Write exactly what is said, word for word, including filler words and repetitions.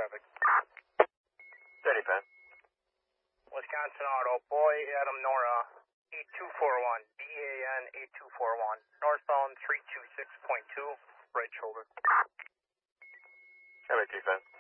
traffic. Steady, Pan. Wisconsin Auto, boy, Adam Nora, eight two four one, B A N eight two four one, northbound three two six point two, right shoulder. M A T, Pan.